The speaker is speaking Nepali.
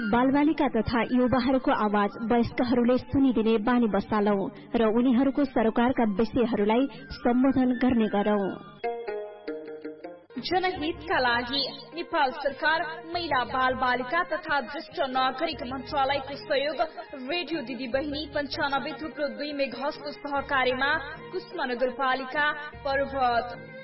बालबालिका तथा युवाहरूको आवाज वयस्कहरूले सुनिदिने बानी बसालौं र उनीहरूको सरोकारका विषयहरूलाई सम्बोधन गर्ने गरौं। जनहितका लागि नेपाल सरकार महिला बाल बालिका तथा ज्येष्ठ नागरिक मन्त्रालयको सहयोग रेडियो दिदी बहिनी 95.2 मेगाहर्जको सहकार्यमा कुष्मा नगरपालिका पर्वत